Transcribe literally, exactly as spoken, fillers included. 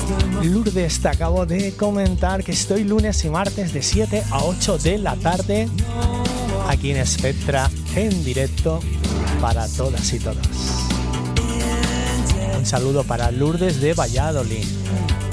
Lourdes, te acabo de comentar que estoy lunes y martes de siete a ocho de la tarde aquí en Spectra en directo para todas y todos. Un saludo para Lourdes de Valladolid.